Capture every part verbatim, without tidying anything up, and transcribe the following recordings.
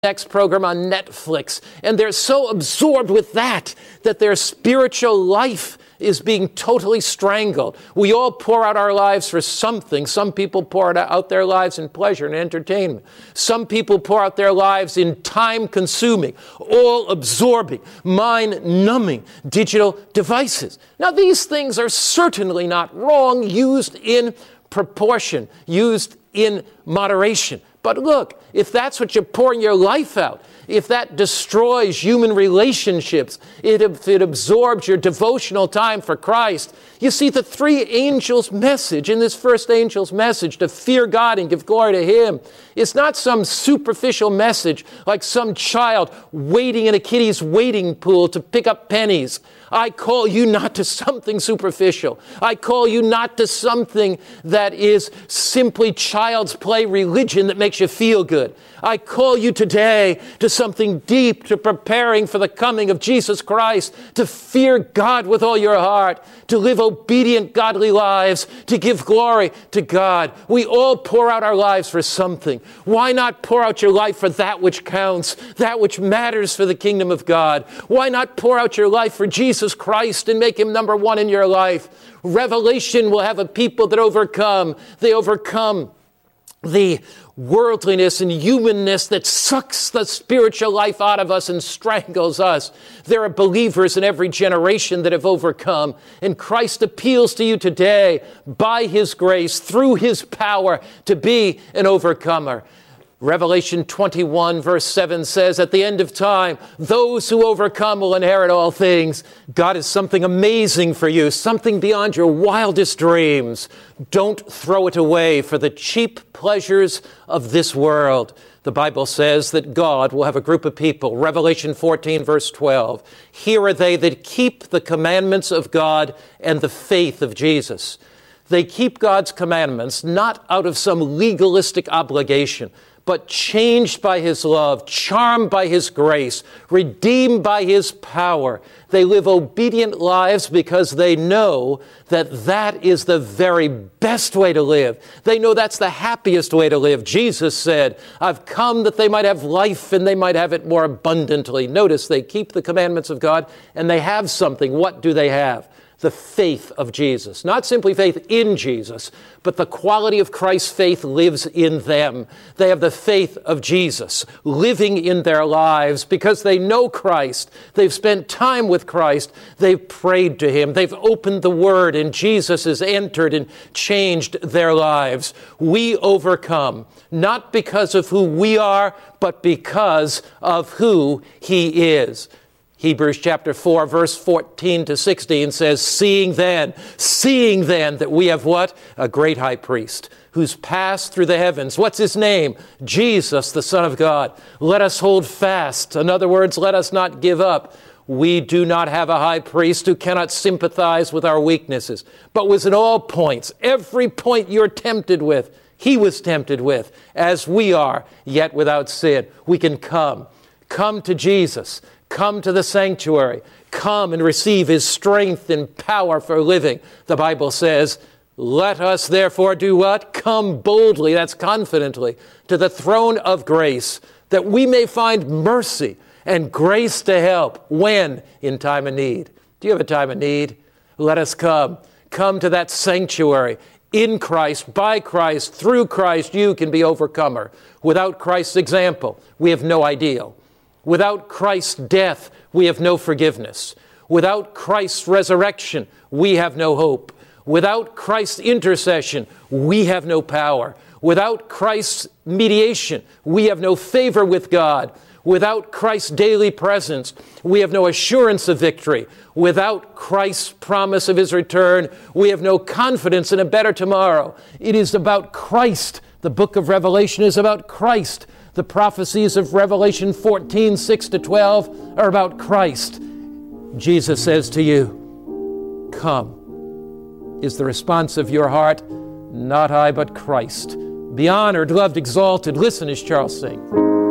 next program on Netflix. And they're so absorbed with that that their spiritual life is being totally strangled. We all pour out our lives for something. Some people pour out their lives in pleasure and entertainment. Some people pour out their lives in time-consuming, all-absorbing, mind-numbing digital devices. Now, these things are certainly not wrong, used in proportion, used in moderation. But look, if that's what you're pouring your life out, if that destroys human relationships, it, if it absorbs your devotional time for Christ, you see the three angels' message in this first angel's message to fear God and give glory to Him. It's not some superficial message like some child waiting in a kiddie's waiting pool to pick up pennies. I call you not to something superficial. I call you not to something that is simply child's play religion that makes you feel good. I call you today to something deep, to preparing for the coming of Jesus Christ, to fear God with all your heart, to live obedient, godly lives, to give glory to God. We all pour out our lives for something. Why not pour out your life for that which counts, that which matters for the kingdom of God? Why not pour out your life for Jesus Christ and make Him number one in your life? Revelation will have a people that overcome. They overcome the worldliness and humanness that sucks the spiritual life out of us and strangles us. There are believers in every generation that have overcome. And Christ appeals to you today by His grace, through His power, to be an overcomer. Revelation twenty-one verse seven says, at the end of time, those who overcome will inherit all things. God has something amazing for you, something beyond your wildest dreams. Don't throw it away for the cheap pleasures of this world. The Bible says that God will have a group of people. Revelation fourteen verse twelve. Here are they that keep the commandments of God and the faith of Jesus. They keep God's commandments not out of some legalistic obligation, but changed by His love, charmed by His grace, redeemed by His power. They live obedient lives because they know that that is the very best way to live. They know that's the happiest way to live. Jesus said, I've come that they might have life and they might have it more abundantly. Notice they keep the commandments of God and they have something. What do they have? The faith of Jesus. Not simply faith in Jesus, but the quality of Christ's faith lives in them. They have the faith of Jesus living in their lives because they know Christ. They've spent time with Christ. They've prayed to Him. They've opened the Word, and Jesus has entered and changed their lives. We overcome, not because of who we are, but because of who He is. Hebrews chapter four, verse fourteen to sixteen says, Seeing then, seeing then that we have what? A great high priest who's passed through the heavens. What's His name? Jesus, the Son of God. Let us hold fast. In other words, let us not give up. We do not have a high priest who cannot sympathize with our weaknesses, but was in all points, every point you're tempted with, He was tempted with, as we are, yet without sin. We can come. Come to Jesus. Come to the sanctuary. Come and receive His strength and power for living. The Bible says, let us therefore do what? Come boldly, that's confidently, to the throne of grace, that we may find mercy and grace to help. When? In time of need. Do you have a time of need? Let us come. Come to that sanctuary. In Christ, by Christ, through Christ, you can be overcomer. Without Christ's example, we have no ideal. Without Christ's death, we have no forgiveness. Without Christ's resurrection, we have no hope. Without Christ's intercession, we have no power. Without Christ's mediation, we have no favor with God. Without Christ's daily presence, we have no assurance of victory. Without Christ's promise of His return, we have no confidence in a better tomorrow. It is about Christ. The book of Revelation is about Christ. The prophecies of Revelation fourteen, six to twelve are about Christ. Jesus says to you, come. Is the response of your heart, not I, but Christ. Be honored, loved, exalted. Listen as Charles sings.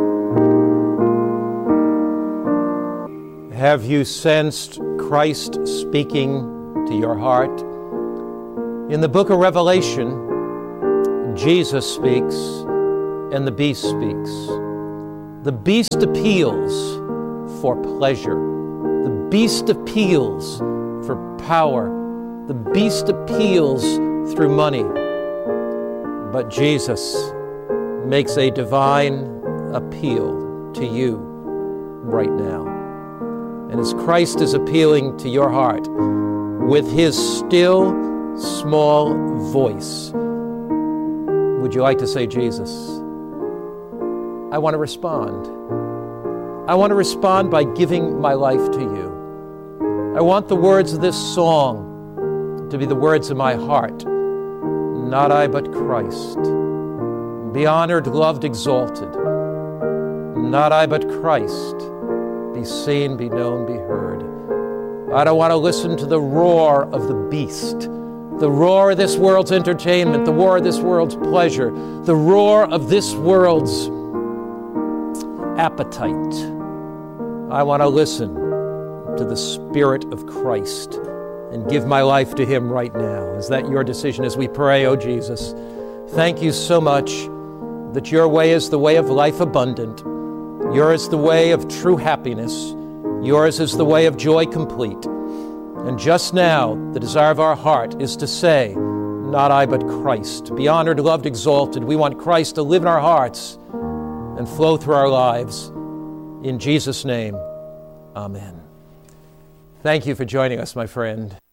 Have you sensed Christ speaking to your heart? In the book of Revelation, Jesus speaks and the beast speaks. The beast appeals for pleasure. The beast appeals for power. The beast appeals through money. But Jesus makes a divine appeal to you right now. And as Christ is appealing to your heart with his still, small voice, would you like to say, Jesus, I want to respond. I want to respond by giving my life to you. I want the words of this song to be the words of my heart. Not I, but Christ. Be honored, loved, exalted. Not I, but Christ. Be seen, be known, be heard. I don't want to listen to the roar of the beast, the roar of this world's entertainment, the roar of this world's pleasure, the roar of this world's appetite. I want to listen to the Spirit of Christ and give my life to him right now. Is that your decision as we pray? Oh, Jesus, thank you so much that your way is the way of life abundant. Yours is the way of true happiness. Yours is the way of joy complete. And just now, the desire of our heart is to say, not I, but Christ. Be honored, loved, exalted. We want Christ to live in our hearts and flow through our lives. In Jesus' name, amen. Thank you for joining us, my friend.